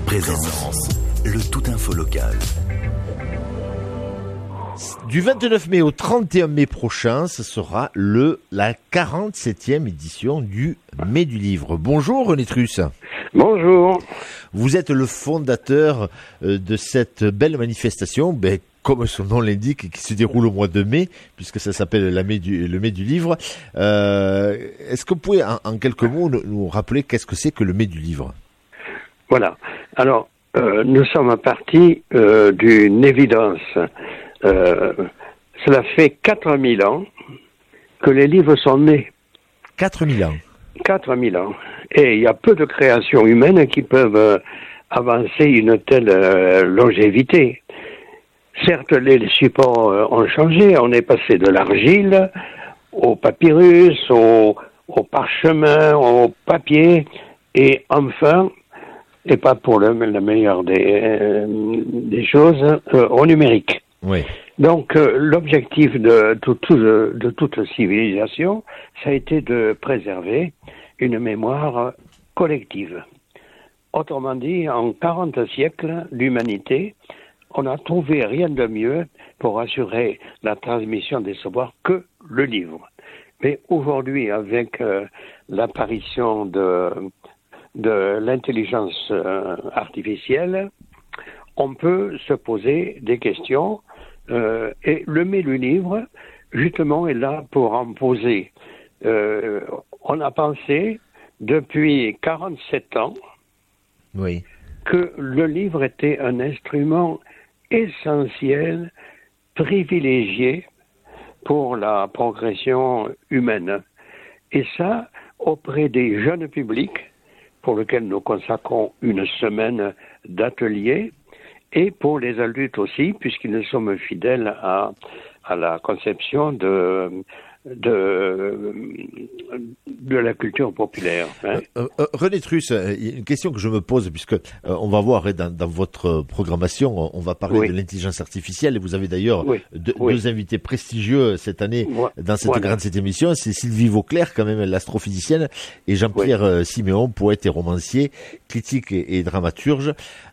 Présence, le tout info local. Du 29 mai au 31 mai prochain, ce sera la 47e édition du Mai du Livre. Bonjour René Truss. Bonjour. Vous êtes le fondateur de cette belle manifestation, comme son nom l'indique, qui se déroule au mois de mai, puisque ça s'appelle le Mai du Livre. Est-ce que vous pouvez en quelques mots nous rappeler qu'est-ce que c'est que le Mai du Livre ? Voilà. Alors, nous sommes partis d'une évidence. Cela fait 4000 ans que les livres sont nés. 4000 ans. 4000 ans. Et il y a peu de créations humaines qui peuvent avancer une telle longévité. Certes, les supports ont changé. On est passé de l'argile au papyrus, au parchemin, au papier, et enfin, et pas pour la meilleure des choses, au numérique. Oui. Donc, l'objectif de toute civilisation, ça a été de préserver une mémoire collective. Autrement dit, en 40 siècles d'humanité, on n'a trouvé rien de mieux pour assurer la transmission des savoirs que le livre. Mais aujourd'hui, avec l'apparition de l'intelligence artificielle, on peut se poser des questions et le Mai du Livre, justement, est là pour en poser. On a pensé, depuis 47 ans, oui, que le livre était un instrument essentiel, privilégié pour la progression humaine. Et ça, auprès des jeunes publics, pour lesquels nous consacrons une semaine d'ateliers, et pour les adultes aussi, puisqu'ils nous sommes fidèles à la conception de la culture populaire. Hein. René Truss, une question que je me pose, puisque on va voir dans votre programmation, on va parler de l'intelligence artificielle, et vous avez d'ailleurs deux invités prestigieux cette année dans cette grande émission. C'est Sylvie Vauclair, quand même, l'astrophysicienne, et Jean-Pierre Siméon, poète et romancier, critique et dramaturge.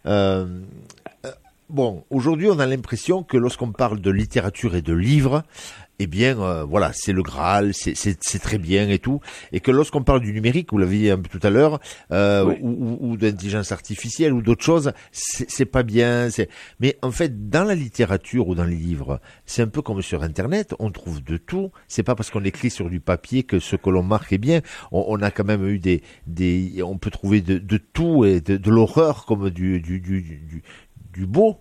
Bon, aujourd'hui, on a l'impression que lorsqu'on parle de littérature et de livres, eh bien, voilà, c'est le Graal, c'est très bien et tout, et que lorsqu'on parle du numérique, vous l'avez dit un peu tout à l'heure, ou d'intelligence artificielle ou d'autres choses, c'est pas bien. Mais en fait, dans la littérature ou dans les livres, c'est un peu comme sur Internet, on trouve de tout. C'est pas parce qu'on écrit sur du papier que ce que l'on marque est bien. On a quand même eu on peut trouver de tout, et de l'horreur comme du beau.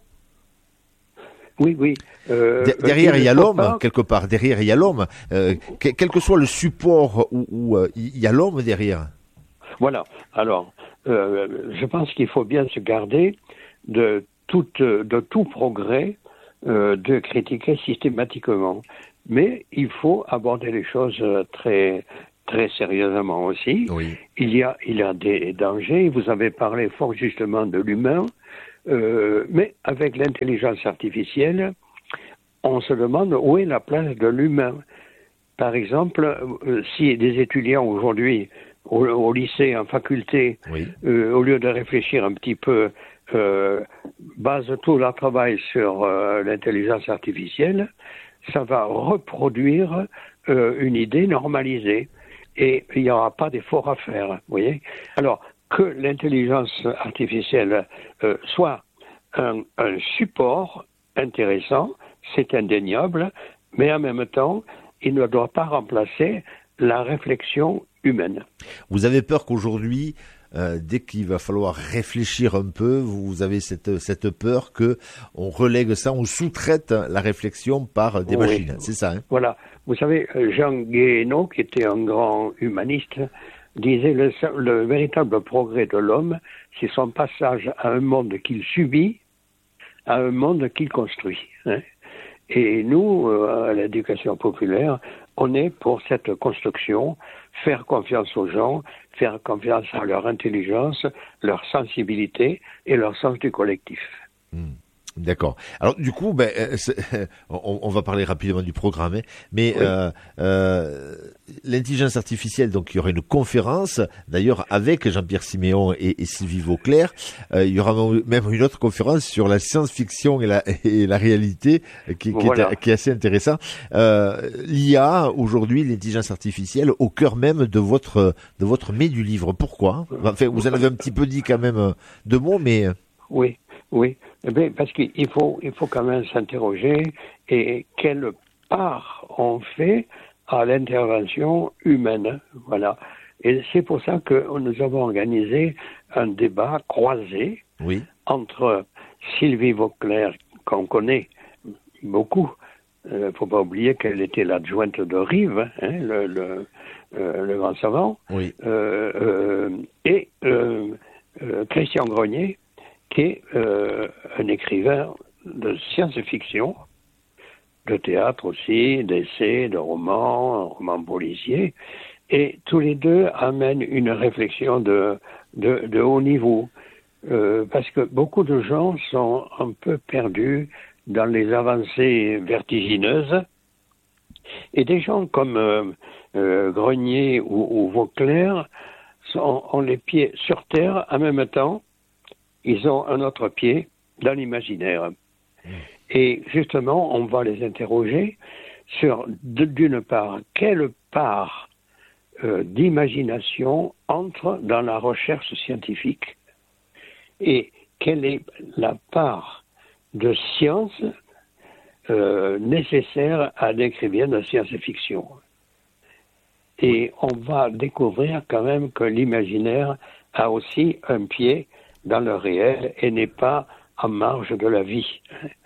Oui. Derrière, il y a l'homme, quelque part. Derrière, il y a l'homme. Quel que soit le support où il y a l'homme derrière. Voilà. Alors, je pense qu'il faut bien se garder de tout progrès de critiquer systématiquement. Mais il faut aborder les choses très très sérieusement aussi. Oui. Il y a des dangers. Vous avez parlé fort justement de l'humain. Mais avec l'intelligence artificielle, on se demande où est la place de l'humain. Par exemple, si des étudiants aujourd'hui, au lycée, en faculté, au lieu de réfléchir un petit peu, basent tout leur travail sur l'intelligence artificielle, ça va reproduire une idée normalisée. Et il n'y aura pas d'effort à faire, vous voyez. Alors, que l'intelligence artificielle soit un support intéressant, c'est indéniable, mais en même temps, il ne doit pas remplacer la réflexion humaine. Vous avez peur qu'aujourd'hui, dès qu'il va falloir réfléchir un peu, vous avez cette peur que on relègue ça, on sous-traite la réflexion par des machines, c'est ça, hein? Voilà. Vous savez, Jean Guéhenno, qui était un grand humaniste, disait le véritable progrès de l'homme, c'est son passage à un monde qu'il subit, à un monde qu'il construit. Hein. Et nous, à l'éducation populaire, on est pour cette construction, faire confiance aux gens, faire confiance à leur intelligence, leur sensibilité et leur sens du collectif. D'accord. Alors du coup, on va parler rapidement du programme, mais l'intelligence artificielle, donc il y aura une conférence, d'ailleurs avec Jean-Pierre Siméon et Sylvie Vauclair. Il y aura même une autre conférence sur la science-fiction et la réalité, qui est assez intéressant. L'IA aujourd'hui, l'intelligence artificielle, au cœur même de votre mets du livre. Pourquoi? Enfin, vous en avez un petit peu dit quand même deux mots, mais oui. Eh bien, parce qu'il faut quand même s'interroger et quelle part on fait à l'intervention humaine. Voilà. Et c'est pour ça que nous avons organisé un débat croisé entre Sylvie Vauclair, qu'on connaît beaucoup. Il ne faut pas oublier qu'elle était l'adjointe de Rive, le grand savant, et Christian Grenier, qui est un écrivain de science-fiction, de théâtre aussi, d'essais, de romans policiers, et tous les deux amènent une réflexion de haut niveau, parce que beaucoup de gens sont un peu perdus dans les avancées vertigineuses, et des gens comme Grenier ou Vauclair ont les pieds sur terre en même temps. Ils ont un autre pied dans l'imaginaire. Et justement, on va les interroger sur, d'une part, quelle part d'imagination entre dans la recherche scientifique et quelle est la part de science nécessaire à l'écrivain de science-fiction. Et on va découvrir quand même que l'imaginaire a aussi un pied dans le réel et n'est pas en marge de la vie.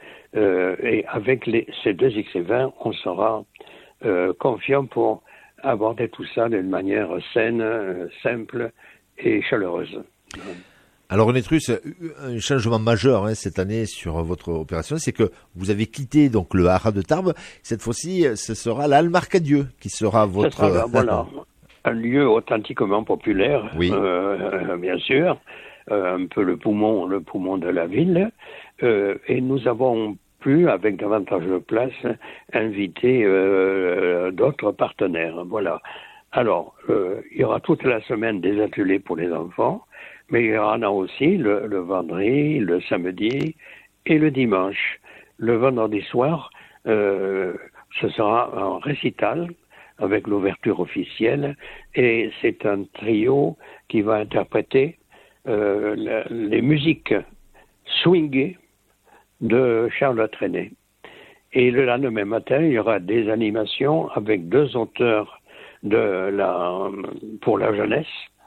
Et avec ces deux écrivains, on sera confiant pour aborder tout ça d'une manière saine, simple et chaleureuse. Alors René-Truss, un changement majeur cette année sur votre opération, c'est que vous avez quitté donc le haras de Tarbes. Cette fois-ci, ce sera la Halle Marcadieu qui sera votre... Ce sera, voilà, un lieu authentiquement populaire, bien sûr. Un peu le poumon de la ville, et nous avons pu, avec davantage de place, inviter d'autres partenaires. Voilà. Alors, il y aura toute la semaine des ateliers pour les enfants, mais il y en a aussi le vendredi, le samedi et le dimanche. Le vendredi soir, ce sera un récital avec l'ouverture officielle, et c'est un trio qui va interpréter les musiques swingées de Charles Trenet. Et le lendemain matin, il y aura des animations avec deux auteurs pour la jeunesse.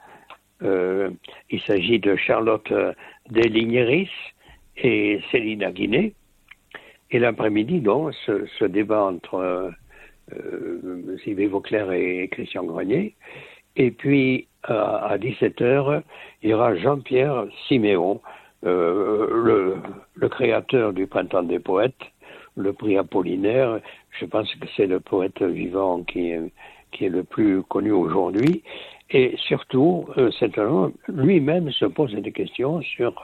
Il s'agit de Charlotte Deligneris et Céline Aguinet. Et l'après-midi, donc, ce débat entre Sylvie Vauclair et Christian Grenier. Et puis, à 17h, il y aura Jean-Pierre Siméon, le créateur du Printemps des poètes, le prix Apollinaire. Je pense que c'est le poète vivant qui est le plus connu aujourd'hui. Et surtout, cet homme lui-même se pose des questions sur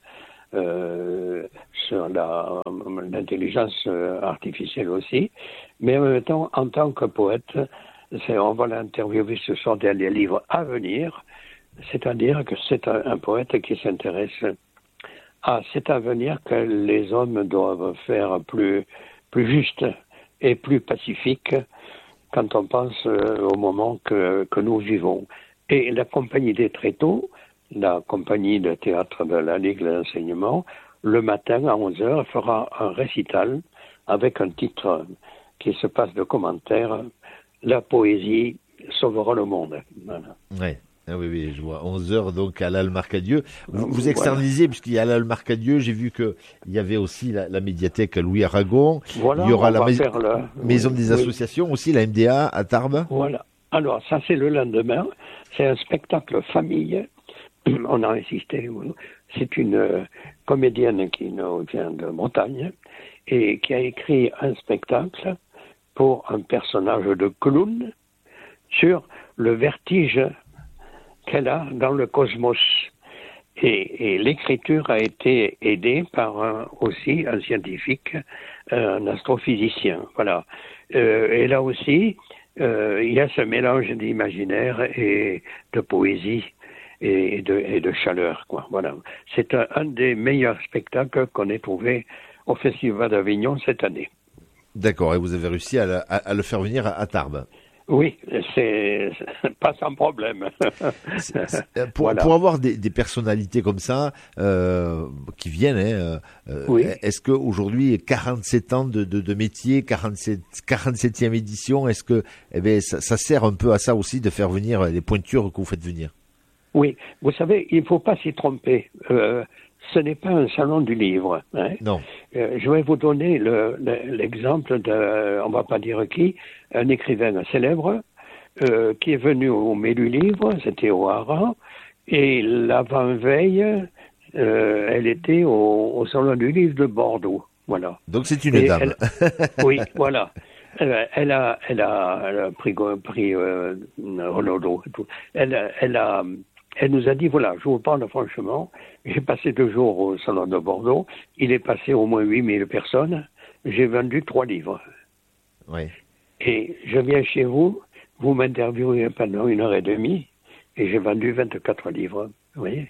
l'intelligence artificielle aussi. Mais en même temps, en tant que poète, on va l'interviewer sur son dernier livre à venir, c'est-à-dire que c'est un poète qui s'intéresse à cet avenir que les hommes doivent faire plus juste et plus pacifique quand on pense au moment que nous vivons. Et la compagnie des Tréteaux, la compagnie de théâtre de la Ligue de l'enseignement, le matin à 11h fera un récital avec un titre qui se passe de commentaires, La poésie sauvera le monde. Voilà. Ouais. Ah oui, je vois. 11h donc à l'Halle Marcadieu. Vous externalisez, puisqu'il y a l'Halle Marcadieu, j'ai vu qu'il y avait aussi la médiathèque Louis Aragon. Voilà, il y aura la maison des associations aussi, la MDA à Tarbes. Voilà. Alors, ça c'est le lendemain. C'est un spectacle famille. On a insisté. C'est une comédienne qui nous vient de Bretagne et qui a écrit un spectacle pour un personnage de clown sur le vertige qu'elle a dans le cosmos. Et l'écriture a été aidée par aussi un scientifique, un astrophysicien. Voilà. Et là aussi, il y a ce mélange d'imaginaire et de poésie et de chaleur, quoi. Voilà. C'est un des meilleurs spectacles qu'on ait trouvé au Festival d'Avignon cette année. D'accord, et vous avez réussi à le faire venir à Tarbes. Oui, c'est pas sans problème. Pour avoir des personnalités comme ça qui viennent, oui. Est-ce qu'aujourd'hui, 47 ans de métier, 47e édition, est-ce que ça sert un peu à ça aussi de faire venir les pointures que vous faites venir? Oui, vous savez, il ne faut pas s'y tromper. Ce n'est pas un salon du livre. Hein. Non. Je vais vous donner l'exemple de, on ne va pas dire qui, un écrivain célèbre qui est venu au Mai du Livre, c'était au Hara, et l'avant-veille, elle était au Salon du Livre de Bordeaux. Voilà. Donc c'est une dame. Oui, voilà. Elle a pris Renaudot et tout. Elle nous a dit, voilà, je vous parle franchement, j'ai passé 2 jours au Salon de Bordeaux, il est passé au moins 8000 personnes, j'ai vendu 3 livres. Oui. Et je viens chez vous, vous m'interviewez pendant 1h30, et j'ai vendu 24 livres, vous voyez.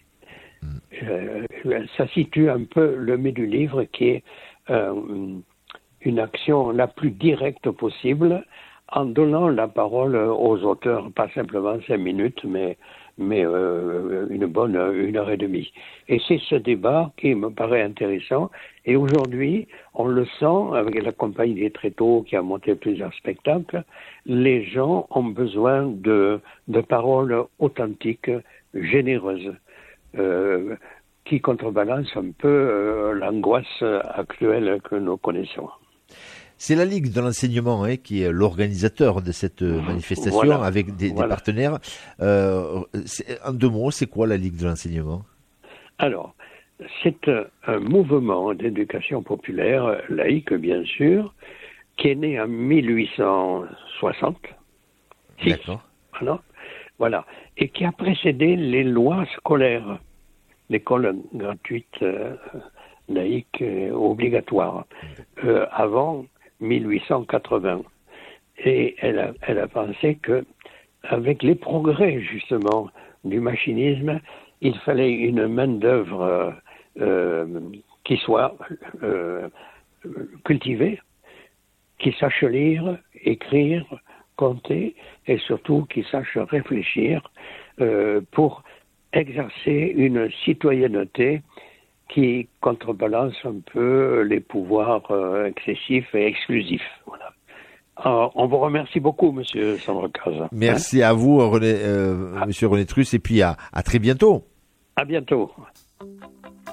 Ça situe un peu le Mai du Livre, qui est une action la plus directe possible, en donnant la parole aux auteurs, pas simplement 5 minutes, mais une bonne 1h30. Et c'est ce débat qui me paraît intéressant. Et aujourd'hui, on le sent avec la compagnie des Tréteaux qui a monté plusieurs spectacles. Les gens ont besoin de paroles authentiques, généreuses, qui contrebalancent un peu l'angoisse actuelle que nous connaissons. C'est la Ligue de l'enseignement qui est l'organisateur de cette manifestation avec des partenaires. En 2 mots, c'est quoi la Ligue de l'enseignement? Alors, c'est un mouvement d'éducation populaire, laïque bien sûr, qui est né en 1860. D'accord. Voilà. Et qui a précédé les lois scolaires, l'école gratuite, laïque, obligatoire, avant 1880. Et elle a pensé que, avec les progrès justement du machinisme, il fallait une main-d'œuvre qui soit cultivée, qui sache lire, écrire, compter et surtout qui sache réfléchir pour exercer une citoyenneté qui contrebalance un peu les pouvoirs excessifs et exclusifs. Voilà. Alors, on vous remercie beaucoup, Monsieur Sandrecaz. Merci à vous, Monsieur René Truss, et puis à très bientôt. À bientôt.